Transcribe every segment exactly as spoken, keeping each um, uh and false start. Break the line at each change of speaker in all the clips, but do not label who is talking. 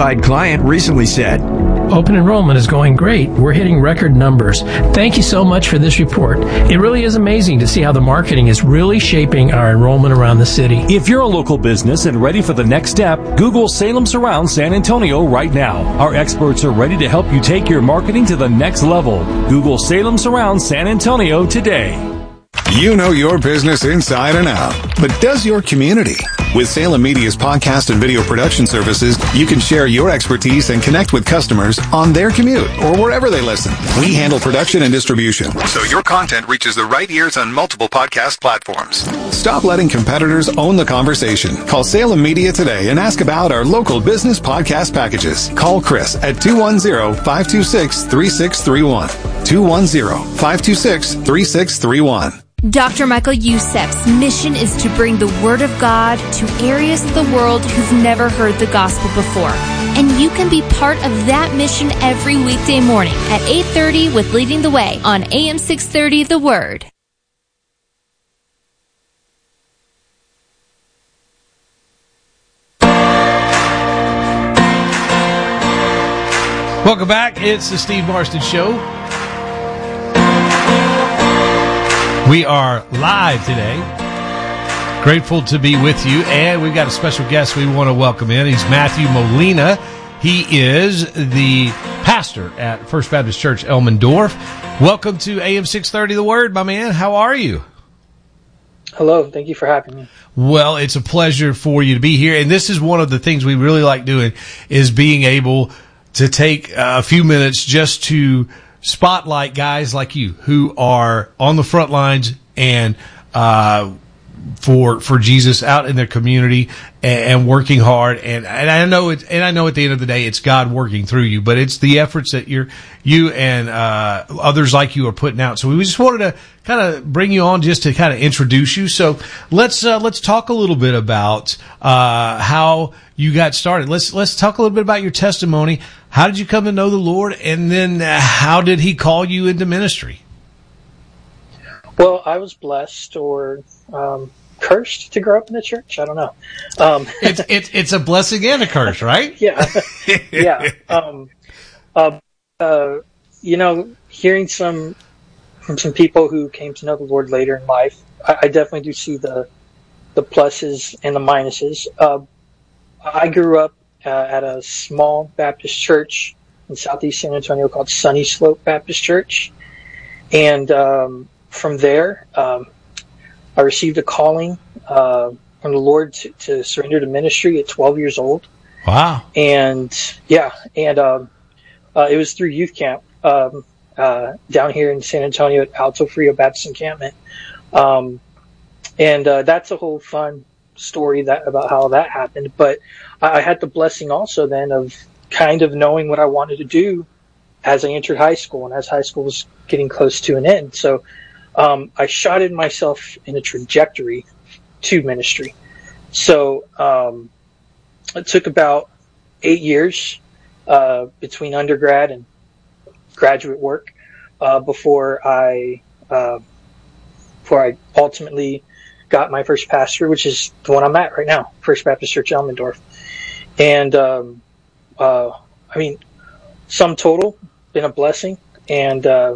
satisfied client recently said,
"Open enrollment is going great. We're hitting record numbers. Thank you so much for this report. It really is amazing to see how the marketing is really shaping our enrollment around the city."
If you're a local business and ready for the next step, Google Salem Surround San Antonio right now. Our experts are ready to help you take your marketing to the next level. Google Salem Surround San Antonio today.
You know your business inside and out, but does your community? With Salem Media's podcast and video production services, you can share your expertise and connect with customers on their commute or wherever they listen. We handle production and distribution, so your content reaches the right ears on multiple podcast platforms. Stop letting competitors own the conversation. Call Salem Media today and ask about our local business podcast packages. Call Chris at two one zero, five two six, three six three one. two one zero, five two six, three six three one.
Doctor Michael Youssef's mission is to bring the Word of God to areas of the world who've never heard the gospel before. And you can be part of that mission every weekday morning at eight thirty with Leading the Way on A M six thirty The Word.
Welcome back. It's the Steve Marston Show. We are live today. Grateful to be with you. And we've got a special guest we want to welcome in. He's Matthew Molina. He is the pastor at First Baptist Church, Elmendorf. Welcome to A M six thirty The Word, my man. How are you?
Hello. Thank you for having me.
Well, it's a pleasure for you to be here. And this is one of the things we really like doing, is being able to take a few minutes just to spotlight guys like you who are on the front lines and uh, for for Jesus out in their community and, and working hard. And, and I know it. And I know at the end of the day, it's God working through you. But it's the efforts that you're you and uh, others like you are putting out. So we just wanted to kind of bring you on just to kind of introduce you. So let's uh, let's talk a little bit about uh, how you got started. Let's let's talk a little bit about your testimony. How did you come to know the Lord, and then uh, how did He call you into ministry?
Well, I was blessed or um, cursed to grow up in the church. I don't know. Um,
it's, it's it's a blessing and a curse, right?
yeah, yeah. Um, uh, uh, you know, hearing some from some people who came to know the Lord later in life, I, I definitely do see the the pluses and the minuses. Uh, I grew up uh, at a small Baptist church in southeast San Antonio called Sunny Slope Baptist Church. And um, from there, um, I received a calling uh, from the Lord to, to surrender to ministry at twelve years old.
Wow.
And, yeah, and um, uh, it was through youth camp um, uh, down here in San Antonio at Alto Frio Baptist Encampment. Um, and uh, that's a whole fun story that about how that happened. But I, I had the blessing also then of kind of knowing what I wanted to do as I entered high school and as high school was getting close to an end. So um, I shotted myself in a trajectory to ministry. So um, it took about eight years uh, between undergrad and graduate work uh, before I uh, before I ultimately got my first pastor, which is the one I'm at right now, First Baptist Church, Elmendorf. And um, uh, I mean, sum total, been a blessing. And uh,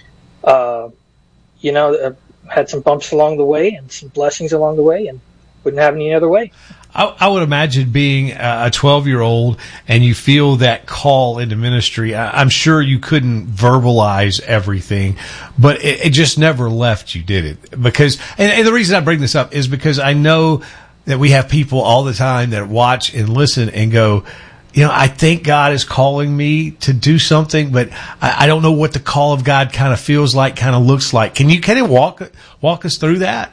uh, you know, I've had some bumps along the way and some blessings along the way, and wouldn't have any other way.
I, I would imagine being a twelve-year-old and you feel that call into ministry. I, I'm sure you couldn't verbalize everything, but it, it just never left you, did it? Because, and, and the reason I bring this up is because I know that we have people all the time that watch and listen and go, you know, I think God is calling me to do something, but I, I don't know what the call of God kind of feels like, kind of looks like. Can you kind of walk walk us through that?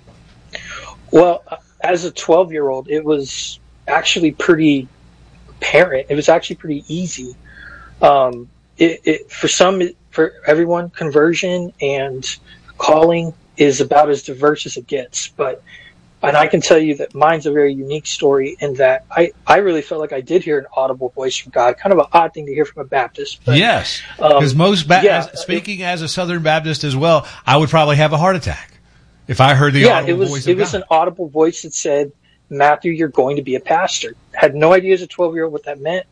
Well, as a twelve-year-old, it was actually pretty apparent. It was actually pretty easy. Um, it, it, for some, for everyone, conversion and calling is about as diverse as it gets. But, and I can tell you that mine's a very unique story in that I, I really felt like I did hear an audible voice from God. Kind of an odd thing to hear from a Baptist. But,
yes, because um, most, ba-
yeah,
as, speaking it, as a Southern Baptist as well, I would probably have a heart attack if I heard the
yeah,
audible
it was,
voice of
it was
God.
an audible voice that said, Matthew, you're going to be a pastor. Had no idea as a twelve-year-old what that meant.